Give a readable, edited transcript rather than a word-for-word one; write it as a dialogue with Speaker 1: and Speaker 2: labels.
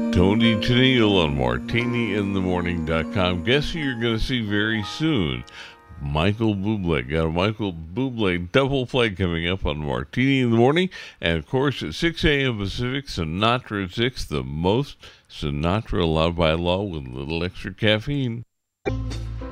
Speaker 1: Tony Tennille on MartiniInTheMorning.com. Guess who you're going to see very soon? Michael Bublé. Got a Michael Bublé double play coming up on Martini in the Morning. And, of course, at 6 a.m. Pacific, Sinatra at 6, the most Sinatra allowed by law with a little extra caffeine.